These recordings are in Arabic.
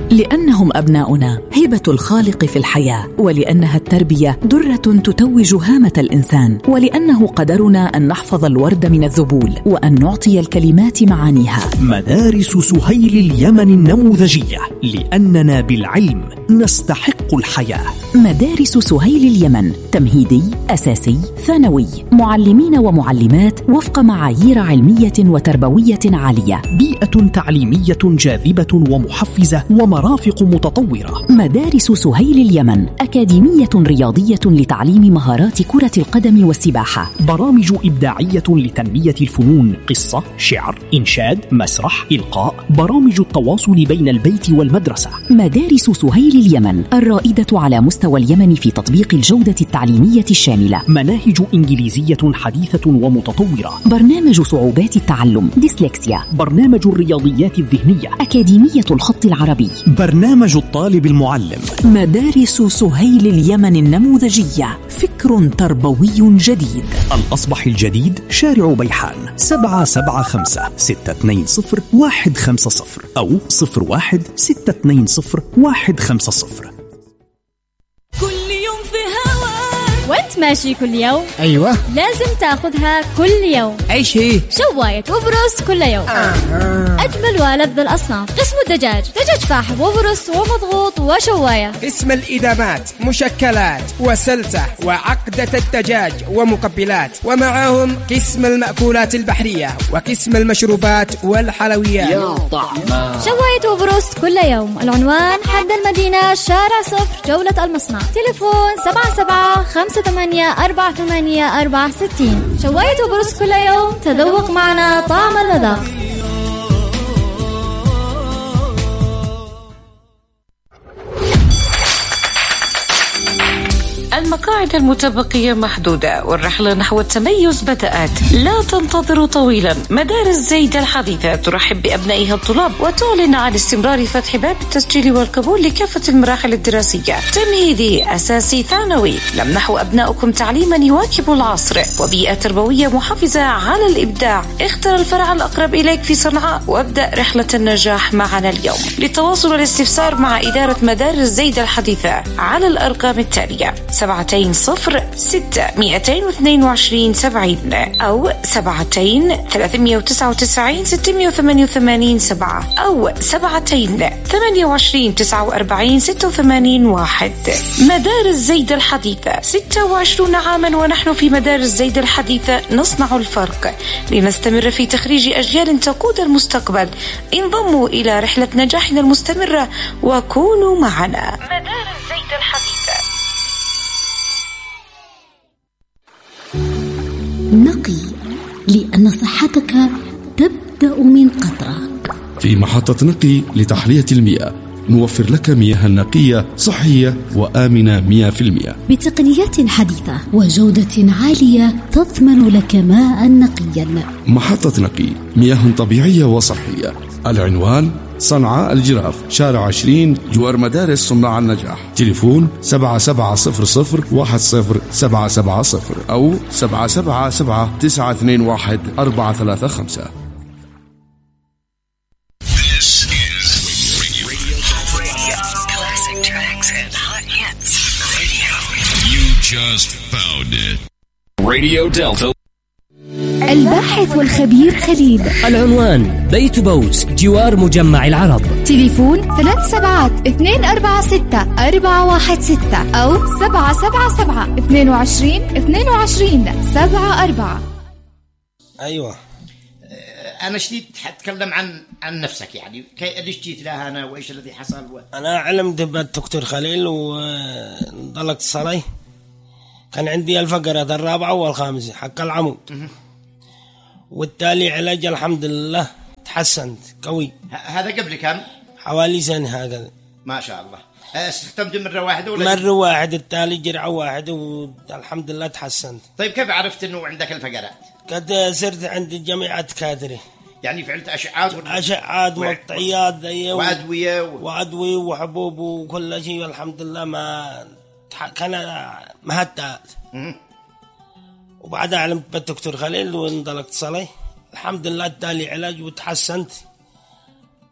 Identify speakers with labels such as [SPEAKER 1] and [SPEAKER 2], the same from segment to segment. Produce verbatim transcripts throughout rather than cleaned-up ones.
[SPEAKER 1] لأنهم أبناؤنا هبة الخالق في الحياة، ولأنها التربية درة تتوج هامة الإنسان، ولأنه قدرنا أن نحفظ الورد من الذبول وأن نعطي الكلمات معانيها.
[SPEAKER 2] مدارس سهيل اليمن النموذجية، لأننا بالعلم نستحق الحياة.
[SPEAKER 1] مدارس سهيل اليمن تمهيدي، أساسي، ثانوي، معلمين ومعلمات وفق معايير علمية وتربوية عالية،
[SPEAKER 2] بيئة تعليمية جاذبة ومحفزة ومرافق متطورة.
[SPEAKER 1] مدارس سهيل اليمن أكاديمية رياضية لتعليم مهارات كرة القدم والسباحة،
[SPEAKER 2] برامج إبداعية لتنمية الفنون، قصة، شعر، إنشاد، مسرح، إلقاء، برامج التواصل بين البيت والمدرسة.
[SPEAKER 1] مدارس سهيل اليمن الرائدة على مستوى اليمن في تطبيق الجودة التعليمية الشاملة،
[SPEAKER 2] مناهج إنجليزية حديثة ومتطورة،
[SPEAKER 1] برنامج صعوبات التعلم ديسلكسيا،
[SPEAKER 2] برنامج الرياضيات الذهنية،
[SPEAKER 1] أكاديمية الخط العربي،
[SPEAKER 2] برنامج الطالب المعلم.
[SPEAKER 1] مدارس سهيل اليمن النموذجية، فكر تربوي جديد.
[SPEAKER 2] الأصبح الجديد، شارع بيحان، سبعة سبعة خمسة ستة اثنين صفر واحد خمسة صفر أو صفر واحد ستة اثنين صفر واحد خمسة صفر.
[SPEAKER 3] كل يوم في هوا
[SPEAKER 4] وانت ماشي كل يوم.
[SPEAKER 5] أيوة
[SPEAKER 4] لازم تاخذها كل يوم.
[SPEAKER 5] أيش هي؟
[SPEAKER 4] شواية وبروست كل يوم.
[SPEAKER 5] آه.
[SPEAKER 4] أجمل وألذ الأصناف. قسم الدجاج، دجاج فاحم وبروست ومضغوط وشواية.
[SPEAKER 5] قسم الإدامات، مشكلات وسلتة وعقدة الدجاج ومقبلات، ومعهم قسم المأكولات البحرية وقسم المشروبات والحلويات.
[SPEAKER 3] يا طعمة.
[SPEAKER 4] شواية وبروست كل يوم. العنوان حد المدينة، شارع صفر، جولة المصنع. تليفون سبعة سبعة خمسة ثمانية أربعة ثمانية أربعة ستين. شواية وبروست كل يوم، تذوق معنا طعم المذاق.
[SPEAKER 6] المقاعد المتبقية محدودة والرحلة نحو التميز بدأت. لا تنتظروا طويلا. مدارس زيدة الحديثة ترحب بأبنائها الطلاب وتعلن عن استمرار فتح باب التسجيل والقبول لكافة المراحل الدراسية، تمهيدي، أساسي، ثانوي. نمنح أبنائكم تعليما يواكب العصر وبيئة تربوية محفزة على الإبداع. اختر الفرع الأقرب إليك في صنعاء وابدأ رحلة النجاح معنا اليوم. للتواصل والاستفسار مع إدارة مدارس زيدة الحديثة على الأرقام التالية: سبعتين صفر ستة مئتين واثنين وعشرين سبعين أو سبعتين ثلاثمئة وتسعة وتسعين ستمئة وثمانية وثمانين سبعة أو سبعتين ثمانية وعشرين تسعة وأربعين ستة وثمانين واحد. مدارس زيدة الحديثة، ستة وعشرين عاما ونحن في مدارس زيدة الحديثة نصنع الفرق لنستمر في تخريج أجيال تقود المستقبل. انضموا إلى رحلة نجاحنا المستمرة وكونوا معنا. مدارس زيدة الحديثة.
[SPEAKER 7] نقي، لأن صحتك تبدأ من قطرة.
[SPEAKER 8] في محطة نقي لتحلية المياه نوفر لك مياه نقية صحية وآمنة مئة بالمئة
[SPEAKER 7] بتقنيات حديثة وجودة عالية تضمن لك ماء نقيا.
[SPEAKER 8] محطة نقي، مياه طبيعية وصحية. العنوان صنعاء الجراف، شارع عشرين، جوار مدارس صناع النجاح. تليفون سبعة سبعة صفر صفر واحد صفر سبعة سبعة صفر أو سبعة سبعة سبعة تسعة اثنين واحد أربعة ثلاثة خمسة.
[SPEAKER 9] Just found it. Radio Delta.
[SPEAKER 10] الباحث والخبير خليل.
[SPEAKER 11] العنوان بيت بوز، جوار مجمع العرب.
[SPEAKER 10] تليفون ثلاث سبعات اثنين أربعة ستة أربعة واحد ستة أو سبعة سبعة سبعة اثنين وعشرين اثنين وعشرين سبعة أربعة.
[SPEAKER 5] أيوة، أنا شديد تتكلم عن عن نفسك، يعني ليش جيت لها أنا وإيش الذي حصل و...
[SPEAKER 12] أنا علمت بالدكتور خليل وانطلقت صلي. كان عندي الفقرة الرابعة والخامسة حق العمود، والتالي علاج الحمد لله تحسنت قوي.
[SPEAKER 5] هذا قبل كم؟
[SPEAKER 12] حوالي سنة هكذا.
[SPEAKER 5] ما شاء الله. استخدمت مرة واحدة ولا
[SPEAKER 12] مرة واحدة، التالي جرعة واحدة والحمد لله تحسنت.
[SPEAKER 5] طيب كيف عرفت إنه عندك الفقرات؟
[SPEAKER 12] قد صرت عند جميع كادري،
[SPEAKER 5] يعني فعلت أشعات و...
[SPEAKER 12] أشعات ومقطعيات و...
[SPEAKER 5] وأدوية و...
[SPEAKER 12] وأدوية وحبوب وكل شيء والحمد لله ما كان مهدأت. وبعدها علمت بالدكتور خليل وانطلقت صلي. الحمد لله ادالي علاج وتحسنت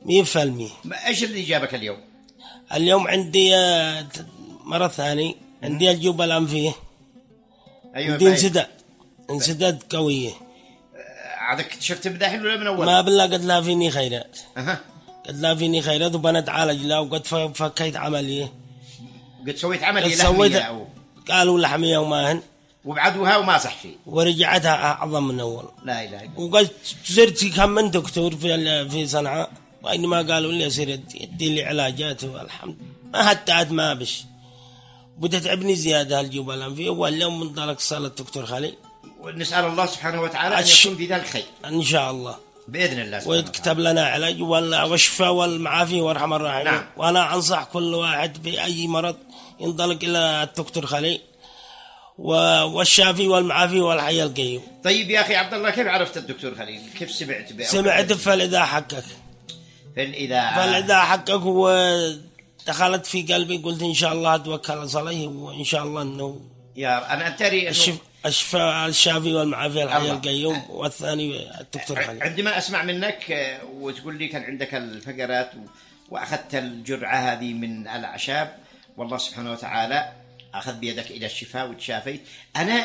[SPEAKER 12] مية في المية.
[SPEAKER 5] إيش اللي جابك اليوم؟
[SPEAKER 12] اليوم عندي مرض ثاني، عندي الجوبة الأنفية.
[SPEAKER 5] أيوة.
[SPEAKER 12] عندي انسداد انسداد قوية.
[SPEAKER 5] عادك اكتشفت بداحل ولا من أول؟
[SPEAKER 12] ما بالله قد لا فيني خيرات.
[SPEAKER 5] أها.
[SPEAKER 12] قد لا فيني خيرات وبنتعالج لا، وقد فكيت عملية.
[SPEAKER 5] قد سويت عملية
[SPEAKER 12] قد سويت
[SPEAKER 5] لحمية أو
[SPEAKER 12] قالوا لحمية وماهن
[SPEAKER 5] وبعدوها وما صح شيء،
[SPEAKER 12] ورجعتها أعظم من أول.
[SPEAKER 5] لا إله إلا الله.
[SPEAKER 12] وقد زرت كم من دكتور في في صنعاء، وإنما قالوا لي أصير يدي لي علاجات والحمد ما هتعت ما بش بتتعبني زيادة الجوبة الأنفية. واليوم من ذلك صار الدكتور خالي،
[SPEAKER 5] ونسأل الله سبحانه وتعالى أن يكون في ذلك خير
[SPEAKER 12] إن شاء الله
[SPEAKER 5] بإذن الله،
[SPEAKER 12] ويكتب لنا علاج والشفاء والمعافي وارحم الراحمين.
[SPEAKER 5] نعم.
[SPEAKER 12] وأنا أنصح كل واحد في أي مرض ينطلق إلى الدكتور خالي والشافي والمعافي والحي القيوم.
[SPEAKER 5] طيب يا أخي عبد الله، كيف عرفت الدكتور خليل؟ كيف سمعت به؟
[SPEAKER 12] سمعت في الإذاعة حقك.
[SPEAKER 5] في الإذاعة
[SPEAKER 12] في الإذاعة حقك، ودخلت في قلبي قلت إن شاء الله أتوكل عليه، وإن شاء الله إنه
[SPEAKER 5] يا أنا أتري
[SPEAKER 12] الشف... الشفاء الشافي والمعافي الحي القيوم، والثاني الدكتور خليل.
[SPEAKER 5] عندما أسمع منك وتقول لي كان عندك الفقرات وأخذت الجرعة هذه من الأعشاب، والله سبحانه وتعالى أخذ بيدك إلى الشفاء وتشافيت، أنا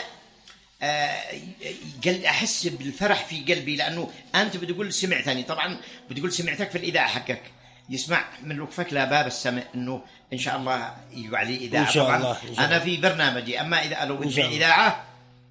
[SPEAKER 5] قل أحس بالفرح في قلبي، لأنه أنت بتقول سمعتني، طبعا بتقول سمعتك في الإذاعة حقك، يسمع من لطفك لا باب السمع إنه إن شاء الله يقع لي إذاعة.
[SPEAKER 12] إن شاء
[SPEAKER 5] طبعا
[SPEAKER 12] الله. إن شاء
[SPEAKER 5] أنا
[SPEAKER 12] الله.
[SPEAKER 5] في برنامجي، أما إذا لو في إذاعة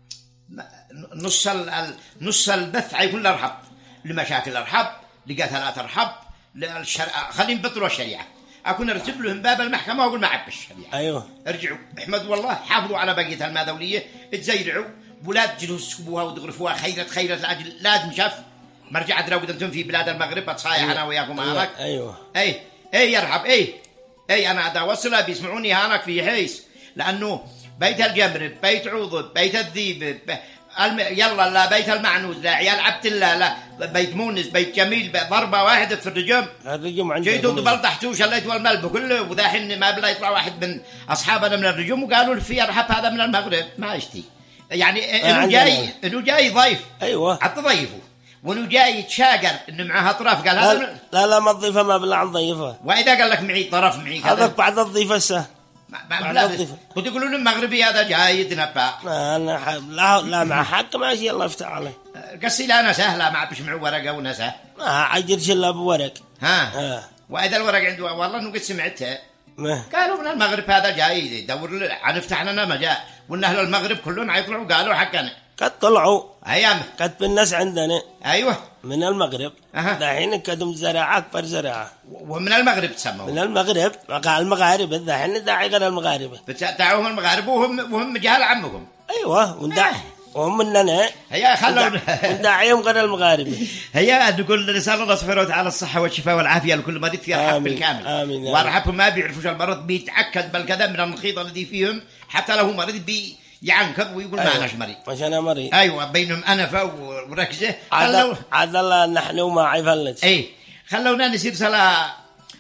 [SPEAKER 5] نص نص البث حيكون الأرحب لمشاكل الأرحب، لقتلات الأرحب، للشرع، خليهم بطلوا الشريعة، أكون أرتب لهم باب المحكمة وأقول ما عب الشريعة.
[SPEAKER 12] أيوه.
[SPEAKER 5] ارجعوا احمدوا والله، حافظوا على بقية الماذولية، تزيرعوا ولا تجلوا تسكبوها وتغرفوها خيرة خيرة لاجل لازم شاف مرجع أدرى وقدمتم في بلاد المغرب تصايح. أيوه. أنا وياكم هناك.
[SPEAKER 12] أيوه.
[SPEAKER 5] أي أي يرحب أي أي أنا أدا وصلها بيسمعوني هناك في حيس، لأنه بيت الجمر، بيت عوض، بيت الذيب، الم... يلا لا بيت المعنوز، لا عيال عبد الله، لا بيت مونس، بيت جميل، ضربة واحدة في الرجم.
[SPEAKER 12] الرجم عندنا
[SPEAKER 5] جيتوا بلطحتوا شليتوا الملب كله، وذاحين ما بلا يطلع واحد من أصحابنا من الرجم وقالوا في أرحب هذا من المغرب ما يشتي، يعني إنه جاي إنه جاي ضيف.
[SPEAKER 12] أيوة.
[SPEAKER 5] حتى ضيفه وإنه جاي يتشاقر إنه معها طرف، قال
[SPEAKER 12] لا
[SPEAKER 5] هذا
[SPEAKER 12] لا لا ما تضيفه ما بلا عن ضيفه.
[SPEAKER 5] وإذا قال لك معي طرف معي كذا
[SPEAKER 12] هذاك بعد الضيفة السه
[SPEAKER 5] بعد الضيفة كنت يقولون المغربي هذا جاي يتنبأ.
[SPEAKER 12] لا ح... لا لا مع حق ماشي الله يفتح عليه.
[SPEAKER 5] قصي لا أنا سهلة ما بش معه ورقة ونسه
[SPEAKER 12] ما عجرش إلا بورق.
[SPEAKER 5] ها. ها وإذا الورق عنده والله إنه قد سمعتها
[SPEAKER 12] ما.
[SPEAKER 5] قالوا من المغرب هذا جاي يدور عنفتح لنا مجال، وإن أهل المغرب كلهم هيطلعوا قالوا حقنا.
[SPEAKER 12] قد طلعوا
[SPEAKER 5] أيام
[SPEAKER 12] قد بالناس عندنا.
[SPEAKER 5] أيوة
[SPEAKER 12] من المغرب.
[SPEAKER 5] أها.
[SPEAKER 12] دحين كدم زراعة أكبر زراعة.
[SPEAKER 5] ومن المغرب تسموا.
[SPEAKER 12] من المغرب قال المغاربة دحين داعي غير المغاربة.
[SPEAKER 5] بتدعوهم المغاربة وهم وهم جهال عمهم.
[SPEAKER 12] أيوة وندع وهم مننا.
[SPEAKER 5] هيا خلونا
[SPEAKER 12] ندعيهم غير المغاربة.
[SPEAKER 5] هيا نقول نسأل الله سبحانه وتعالى الصحة والشفاء والعافية لكل مريض في الحب بالكامل.
[SPEAKER 12] آمين.
[SPEAKER 5] وارحبهم ما بيعرفوش المرض بيتأكد بالكذا من النخيط الذي فيهم، حتى لو مريض بي يعنكب ويقول
[SPEAKER 12] أيوة.
[SPEAKER 5] ما أناش مريض.
[SPEAKER 12] مش أنا مريض.
[SPEAKER 5] أيوة بينهم أنفة وركزة.
[SPEAKER 12] عدل عدل نحن وما عيفلت.
[SPEAKER 5] أي خلونا نسير صلاة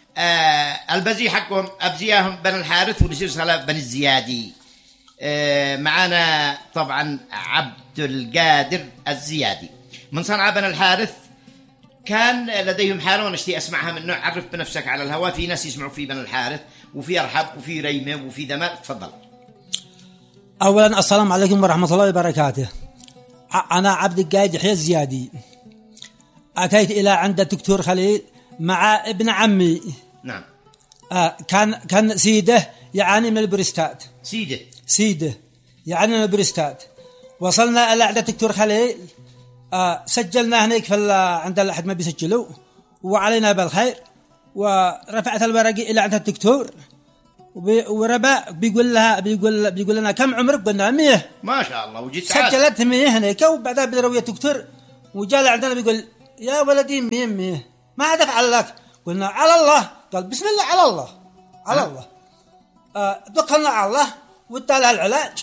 [SPEAKER 5] آه البزي حقهم أبزياهم بن الحارث، ونسير صلاة بن الزيادي. آه معنا طبعا عبد القادر الزيادي من صنعاء بن الحارث. كان لديهم حالة ونشتي أسمعها منه. عرف بنفسك على الهواء، في ناس يسمعوا في بن الحارث وفي أرحب وفي ريمة وفي دماء. تفضل.
[SPEAKER 13] أولا السلام عليكم ورحمة الله وبركاته. أنا عبد القادر يحيى الزيادي، أتيت إلى عند الدكتور خليل مع ابن عمي.
[SPEAKER 5] نعم.
[SPEAKER 13] آه كان كان سيده يعاني من البريستات.
[SPEAKER 5] سيده
[SPEAKER 13] سيده يعاني من البريستات. وصلنا إلى عند الدكتور خليل، آه سجلنا هناك في عند أحد ما بيسجلوا وعلينا بالخير، ورفعت الورق إلى عند الدكتور وربا بيقول لها بيقول بيقول لنا كم عمرك؟ قلنا مية.
[SPEAKER 5] ما شاء الله. وجيت
[SPEAKER 13] سجلت مية هناك، وبعدها بدروية الدكتور وجاء عندنا بيقول يا ولدي مية مية ما دفع لك. قلنا على الله. قال بسم الله على الله على الله. آه دخلنا على الله وادالها العلاج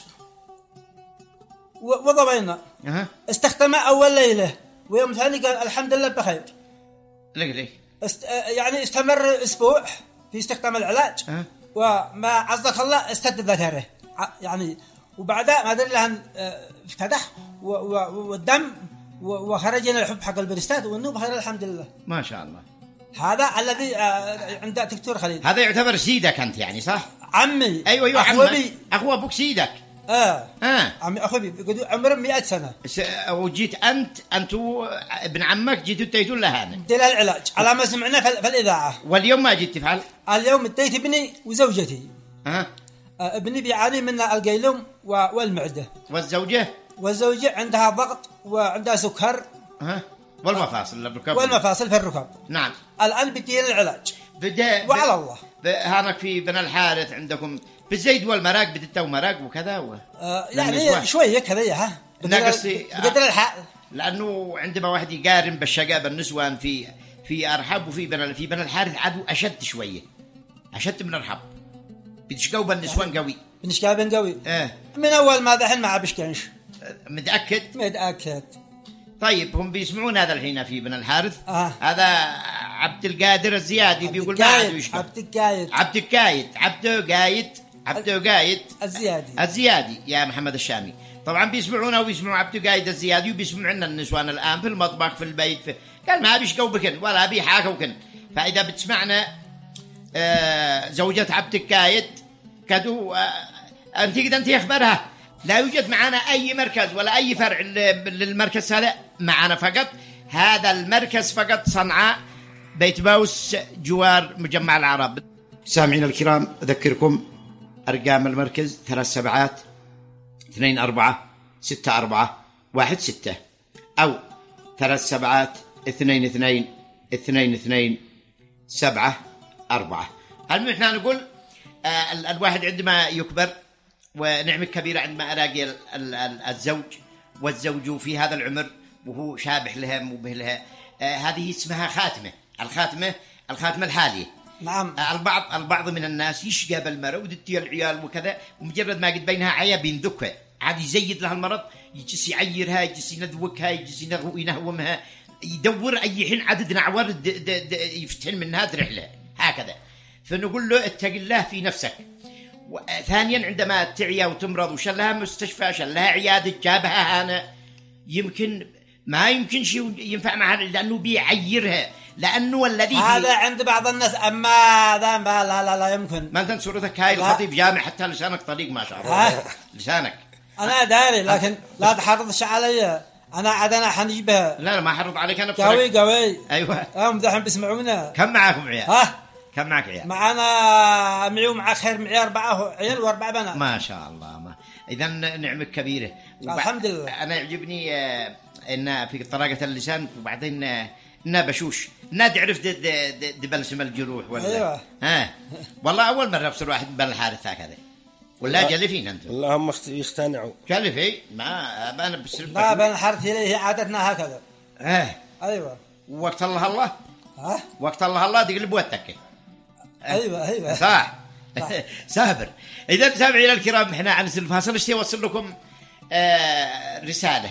[SPEAKER 13] وضبينا.
[SPEAKER 5] أه.
[SPEAKER 13] استخدم أول ليلة، ويوم ثاني قال الحمد لله بخير.
[SPEAKER 5] ليه ليه
[SPEAKER 13] است... يعني استمر أسبوع في استخدام العلاج.
[SPEAKER 5] أه.
[SPEAKER 13] وما عزك الله استد ذكره يعني، وبعدها ما أدري لهن افتتح والدم وخرجنا الحب حق البريستات والنوم بخير الحمد لله.
[SPEAKER 5] ما شاء الله.
[SPEAKER 13] هذا الذي آه عند دكتور خليل.
[SPEAKER 5] هذا يعتبر سيدك أنت يعني صح؟
[SPEAKER 13] عمي.
[SPEAKER 5] أيوة أيوة
[SPEAKER 13] عمي.
[SPEAKER 5] أخو أبوك سيدك.
[SPEAKER 13] آه.
[SPEAKER 5] آه.
[SPEAKER 13] عمي أخوي عمره مئة سنة.
[SPEAKER 5] وجيت أنت أنتو ابن عمك جيتوا تيتون لهانا.
[SPEAKER 13] دل العلاج على ما سمعنا في, في الإذاعة.
[SPEAKER 5] واليوم ما جيت تفعل؟
[SPEAKER 13] اليوم اديت ابني وزوجتي.
[SPEAKER 5] آه.
[SPEAKER 13] آه ابني بيعاني من القيلوم والمعدة.
[SPEAKER 5] والزوجة؟
[SPEAKER 13] والزوجة عندها ضغط وعندها سكر.
[SPEAKER 5] آه. والمفاصل الركاب.
[SPEAKER 13] والمفاصل في الركاب.
[SPEAKER 5] نعم.
[SPEAKER 13] الآن بدينا العلاج.
[SPEAKER 5] بدأ
[SPEAKER 13] وعلى الله.
[SPEAKER 5] هانك في بن الحارث عندكم بالزيت والمراق بدتوا مراق وكذا و...
[SPEAKER 13] آه يعني شوية كذا ها.
[SPEAKER 5] ناقصي
[SPEAKER 13] بقدر الحال.
[SPEAKER 5] لأنه عندما واحد يقارن بالشقاب النسوان في في أرحب وفي بن في بن الحارث عدو أشد شوية. أشد من أرحب. بتشقوا بالنسوان قوي.
[SPEAKER 13] بنشقوا بن قوي.
[SPEAKER 5] إيه.
[SPEAKER 13] من أول ما ذحين ما بشكنش.
[SPEAKER 5] متأكد؟
[SPEAKER 13] متأكد.
[SPEAKER 5] طيب هم بيسمعون هذا الحين في بن الحارث.
[SPEAKER 13] آه.
[SPEAKER 5] هذا عبد القادر الزيادي بيقول ما عاد يشكى.
[SPEAKER 13] عبد القايد.
[SPEAKER 5] عبد القايد عبد قايد عبد قايد
[SPEAKER 13] الزيادي.
[SPEAKER 5] الزيادي يا محمد الشامي. طبعا بيسمعونا وبيسمعوا عبد قايد الزيادي وبيسمعوا عنا النسوان الآن في المطبخ في البيت في... قال ما بيشقوا بكن ولا بيحاكوا كن. فإذا بتسمعنا آه زوجة عبد القايد كدو آه أنت قد أنت أخبرها لا يوجد معنا أي مركز ولا أي فرع للمركز هذا معنا فقط هذا المركز فقط صنعاء بيت باوس جوار مجمع العرب. سامعين الكرام أذكركم أرقام المركز ثلاث سبعات اثنين أربعة ستة أربعة واحد ستة أو ثلاث سبعات اثنين اثنين اثنين اثنين سبعة أربعة. المهم احنا نقول آه الواحد عندما يكبر ونعمة كبيرة عندما ألاقي الزوج والزوج في هذا العمر وهو شابح لها مبه لها آه هذه اسمها خاتمة. الخاتمة الخاتمة الحالية.
[SPEAKER 13] نعم.
[SPEAKER 5] آه البعض البعض من الناس يشقى بالمرأة ودتي العيال وكذا ومجرد ما قد بينها عيا بينذكها عاد يزيد لها المرض يجلس يعيرها يجلس ينذوكها يجلس ينهومها يدور أي حين عدد نعور يفتن منها درحلها هكذا. فنقول له اتق الله في نفسك. ثانيا عندما تعيا وتمرض وشلها مستشفى شلها عيادة جابها هنا يمكن ما يمكن شيء ينفع معها لأنه بيعيرها لأنه الذي
[SPEAKER 13] هذا عند بعض الناس أما ذا لا لا لا يمكن.
[SPEAKER 5] ما أنت صورتك هاي الخطيب جامع حتى لسانك طريق ما شاء الله. لسانك
[SPEAKER 13] أنا داري لكن لا تحرضش علي أنا عاد أنا حنجيبها.
[SPEAKER 5] لا لا ما حرض عليك أنا
[SPEAKER 13] قوي قوي.
[SPEAKER 5] أيوة
[SPEAKER 13] هم ذحين بيسمعونا.
[SPEAKER 5] كم معاكم عيال؟
[SPEAKER 13] ها
[SPEAKER 5] كم معك عيال؟
[SPEAKER 13] معنا معي ومع خير معي أربعة عيال وأربعة بنات.
[SPEAKER 5] ما شاء الله ما إذا نعمة كبيرة.
[SPEAKER 13] الحمد لله.
[SPEAKER 5] أنا يعجبني آه إن في طلاقة اللسان وبعدين آه إنها بشوش إنها تعرف دبلسم الجروح ولا.
[SPEAKER 13] أيوة.
[SPEAKER 5] ها والله أول مرة بصير واحد بن الحارث هكذا ولا جلفين أنتم.
[SPEAKER 12] والله هم يختنعوا.
[SPEAKER 5] جلفي ما أنا بصير.
[SPEAKER 13] لا بن الحارث هي عادتنا هكذا.
[SPEAKER 5] اه
[SPEAKER 13] أيوة.
[SPEAKER 5] وقت الله الله.
[SPEAKER 13] ها
[SPEAKER 5] وقت الله الله تقلب وتكه.
[SPEAKER 13] أيوة أيوة
[SPEAKER 5] صح. سابر. إذا سامعين الكرام إحنا عن الفاصل اشتي أوصل لكم آه رسالة.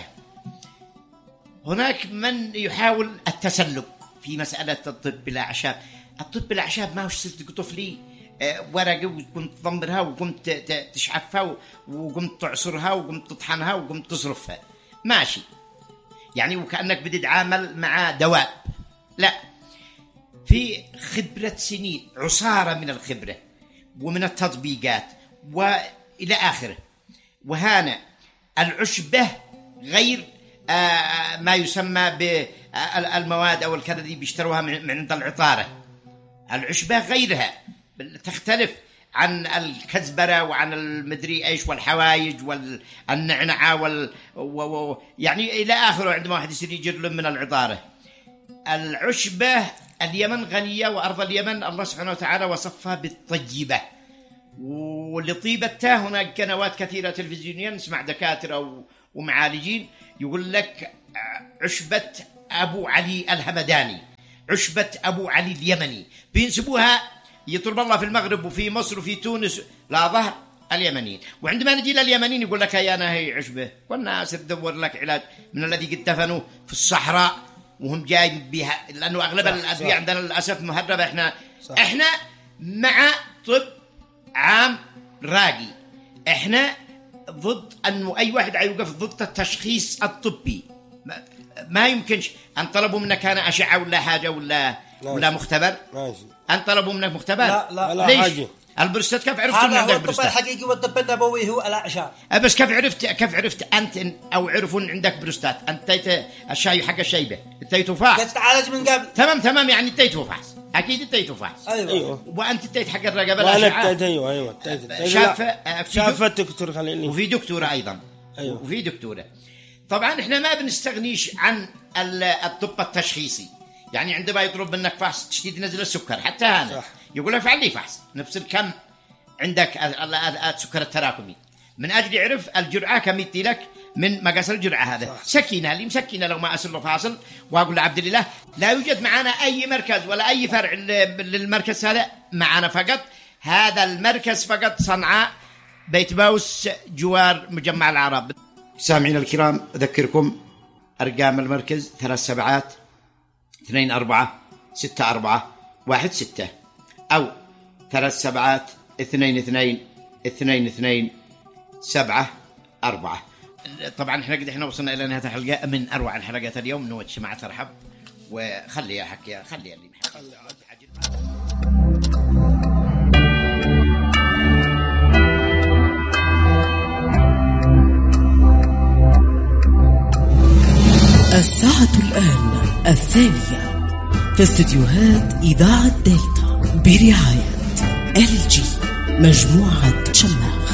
[SPEAKER 5] هناك من يحاول التسلق في مسألة الطب بالأعشاب. الطب بالأعشاب ما هوش صرت طفلي آه ورقة وقمت تضمرها وقمت تشحفها وقمت تعصرها وقمت تطحنها وقمت تصرفها ماشي يعني وكأنك بدي تتعامل مع دواء. لا في خبرة سنين عصارة من الخبرة ومن التطبيقات وإلى آخره. وهنا العشبة غير آه ما يسمى بالمواد أو الكذا اللي بيشتروها من عند العطارة. العشبة غيرها تختلف عن الكزبرة وعن المدري إيش والحوايج والنعنعة وال و... و... يعني إلى آخره. عندما واحد يصير يجر من العطارة. العشبة اليمن غنية وأرض اليمن الله سبحانه وتعالى وصفها بالطيبة ولطيبتها. هناك قنوات كثيرة تلفزيونية نسمع دكاترة ومعالجين يقول لك عشبة أبو علي الهمداني عشبة أبو علي اليمني بينسبوها يطلب الله في المغرب وفي مصر وفي تونس لا ظهر اليمنيين. وعندما نجي لليمنيين يقول لك يا أنا هي عشبة والناس تدور لك علاج من الذي قد دفنوا في الصحراء وهم جاي بها لأنه أغلب الأدوية عندنا للأسف مهربة. إحنا صح. إحنا مع طب عام راقي. إحنا ضد أنه أي واحد يوقف ضد التشخيص الطبي. ما, ما يمكنش أن طلبوا منك أنا أشعة ولا حاجة ولا ولا مختبر؟
[SPEAKER 12] ماشي.
[SPEAKER 5] أنت طلبوا منك مختبر؟
[SPEAKER 13] لا لا,
[SPEAKER 12] لا
[SPEAKER 5] ليش؟
[SPEAKER 12] حاجة.
[SPEAKER 5] البروستات كيف عرفت إن
[SPEAKER 13] هذا
[SPEAKER 5] عندك
[SPEAKER 13] هو الطب
[SPEAKER 5] بروستات؟
[SPEAKER 13] الحقيقي والطب النبوي هو الأعشاب.
[SPEAKER 5] بس كيف عرفت كيف عرفت أنت إن أو عرفوا إن عندك بروستات؟ أنت تيت الشاي حق الشيبة، التيتو فحص.
[SPEAKER 13] تتعالج من قبل.
[SPEAKER 5] تمام تمام يعني التيتو فحص، أكيد التيتو فحص.
[SPEAKER 13] أيوة.
[SPEAKER 12] أيوة.
[SPEAKER 5] وأنت التيت حق الرقبة
[SPEAKER 12] وأنا
[SPEAKER 5] الأشعة.
[SPEAKER 12] التيت أيوة أيوة التيت
[SPEAKER 5] شاف
[SPEAKER 12] شاف الدكتور خليني.
[SPEAKER 5] وفي دكتورة أيضا.
[SPEAKER 12] أيوة.
[SPEAKER 5] وفي دكتورة. طبعا إحنا ما بنستغنيش عن الطب التشخيصي، يعني عندما يطلب منك فحص تشديد نزل السكر حتى هذا يقول لك فعل لي فحص نفس كم عندك السكر التراكمي، من أجل يعرف الجرعة كم يدي لك من مقاس الجرعة هذا. سكينة اللي مسكينة لو ما أسر له فاصل، وأقول لعبد الله لا يوجد معنا أي مركز ولا أي فرع للمركز هذا معنا، فقط هذا المركز فقط صنعاء بيت باوس جوار مجمع العرب. سامعين الكرام أذكركم أرقام المركز ثلاث سبعات اثنين أربعة ستة أربعة واحد ستة أو ثلاث سبعات اثنين اثنين اثنين اثنين سبعة أربعة. طبعا احنا قد احنا وصلنا إلى نهاية الحلقة من أروع الحلقات اليوم. نود سماع ترحب وخلي يا حكي خلي اللي
[SPEAKER 14] الساعة الآن الثانية في استديوهات إذاعة دلتا برعاية إل جي مجموعة شماخ.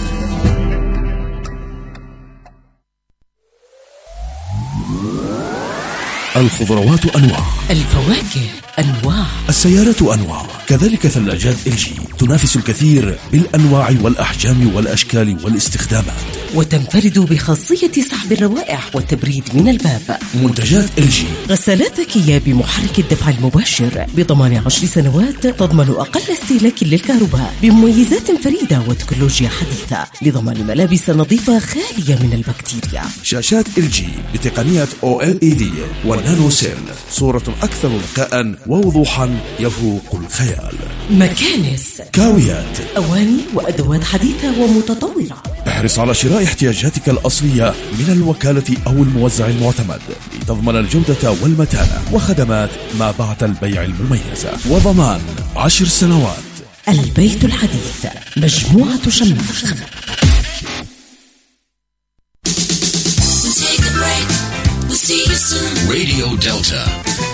[SPEAKER 8] الخضروات أنواع،
[SPEAKER 14] الفواكه أنواع،
[SPEAKER 8] السيارات أنواع، كذلك ثلاجات إل جي تنافس الكثير بالأنواع والأحجام والأشكال والاستخدامات،
[SPEAKER 14] وتنفرد بخاصية سحب الروائح والتبريد من الباب.
[SPEAKER 8] منتجات إل جي:
[SPEAKER 14] غسالات ذكية بمحرك الدفع المباشر بضمان عشر سنوات، تضمن أقل استهلاك للكهرباء بمميزات فريدة وتكنولوجيا حديثة لضمان ملابس نظيفة خالية من البكتيريا.
[SPEAKER 8] شاشات إل جي بتقنية أو إل إي دي والنانو سيل، صورة أكثر ذكاء ووضوحا يفوق الخيال.
[SPEAKER 14] مكانس،
[SPEAKER 8] كاويات،
[SPEAKER 14] أواني وأدوات حديثة ومتطورة.
[SPEAKER 8] احرص على شراء احتياجاتك الأصلية من الوكالة أو الموزع المعتمد لتضمن الجودة والمتانة وخدمات ما بعد البيع المميزة وضمان عشر سنوات.
[SPEAKER 14] البيت الحديث مجموعة شماخ.
[SPEAKER 9] Radio Delta.